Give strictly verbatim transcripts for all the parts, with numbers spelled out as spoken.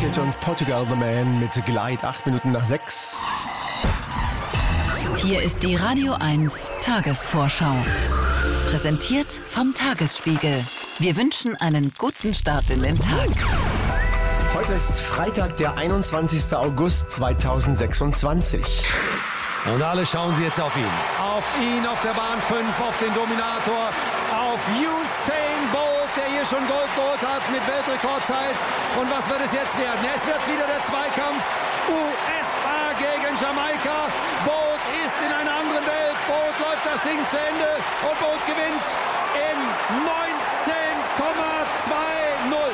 Wicked und Portugal the Man mit Glide, acht Minuten nach sechs. Hier ist die Radio eins Tagesvorschau. Präsentiert vom Tagesspiegel. Wir wünschen einen guten Start in den Tag. Heute ist Freitag, der einundzwanzigster August zweitausendsechsundzwanzig. Und alle schauen sie jetzt auf ihn. Auf ihn, auf der Bahn fünf, auf den Dominator, auf Usain Bolt, der hier schon Gold geholt hat mit Weltrekordzeit. Und was wird es jetzt werden? Es wird wieder der Zweikampf U S A gegen Jamaika. Bolt ist in einer anderen Welt. Bolt läuft das Ding zu Ende und Bolt gewinnt in neunzehn Komma null.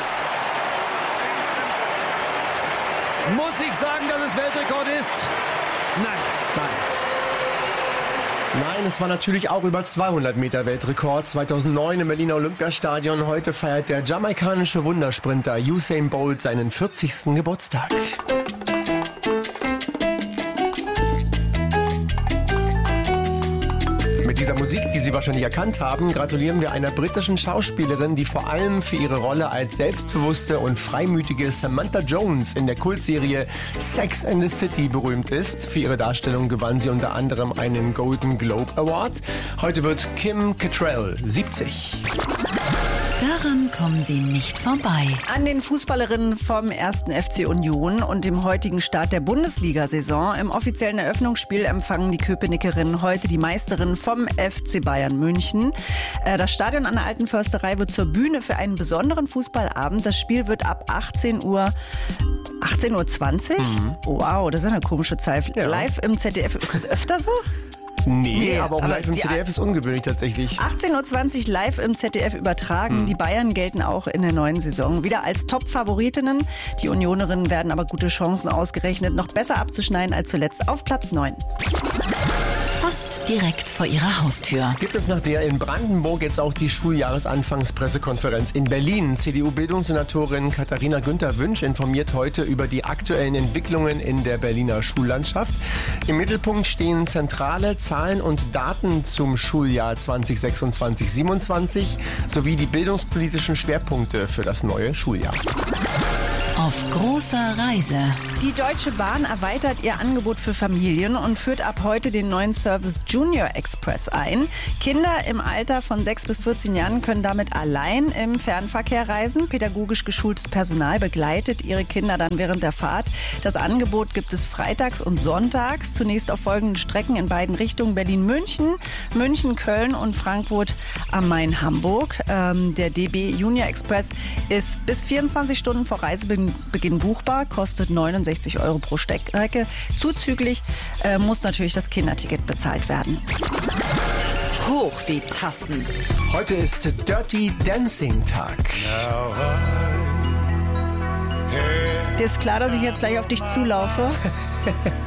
Muss ich sagen, dass es Weltrekord ist? Nein. Nein. Nein, es war natürlich auch über zweihundert Meter Weltrekord zweitausendneun im Berliner Olympiastadion. Heute feiert der jamaikanische Wundersprinter Usain Bolt seinen vierzigsten Geburtstag. Mit dieser Musik, die Sie wahrscheinlich erkannt haben, gratulieren wir einer britischen Schauspielerin, die vor allem für ihre Rolle als selbstbewusste und freimütige Samantha Jones in der Kultserie Sex and the City berühmt ist. Für ihre Darstellung gewann sie unter anderem einen Golden Globe Award. Heute wird Kim Cattrall siebzig. Daran kommen Sie nicht vorbei. An den Fußballerinnen vom ersten F C Union und dem heutigen Start der Bundesliga-Saison. Im offiziellen Eröffnungsspiel empfangen die Köpenickerinnen heute die Meisterinnen vom F C Bayern München. Das Stadion an der Alten Försterei wird zur Bühne für einen besonderen Fußballabend. Das Spiel wird ab achtzehn Uhr achtzehn Uhr zwanzig? Mhm. Wow, das ist eine komische Zeit. Ja. Live im Z D F. Ist das öfter so? Nee, nee, aber auch aber live im Z D F ist ungewöhnlich tatsächlich. achtzehn Uhr zwanzig live im Z D F übertragen. Hm. Die Bayern gelten auch in der neuen Saison wieder als Top-Favoritinnen. Die Unionerinnen werden aber gute Chancen ausgerechnet, noch besser abzuschneiden als zuletzt auf Platz neun. Fast direkt vor Ihrer Haustür. Gibt es nach der in Brandenburg jetzt auch die Schuljahresanfangspressekonferenz in Berlin? C D U-Bildungssenatorin Katharina Günther-Wünsch informiert heute über die aktuellen Entwicklungen in der Berliner Schullandschaft. Im Mittelpunkt stehen zentrale Zahlen und Daten zum Schuljahr zwanzig sechsundzwanzig siebenundzwanzig sowie die bildungspolitischen Schwerpunkte für das neue Schuljahr. Auf großer Reise. Die Deutsche Bahn erweitert ihr Angebot für Familien und führt ab heute den neuen Service Junior Express ein. Kinder im Alter von sechs bis vierzehn Jahren können damit allein im Fernverkehr reisen. Pädagogisch geschultes Personal begleitet ihre Kinder dann während der Fahrt. Das Angebot gibt es freitags und sonntags. Zunächst auf folgenden Strecken in beiden Richtungen: Berlin-München, München-Köln und Frankfurt am Main-Hamburg. Ähm, der D B Junior Express ist bis vierundzwanzig Stunden vor Reisebeginn Beginn buchbar, kostet neunundsechzig Euro pro Strecke. Zuzüglich äh, muss natürlich das Kinderticket bezahlt werden. Hoch die Tassen. Heute ist Dirty Dancing Tag. Dir ist klar, dass ich jetzt gleich auf dich zulaufe?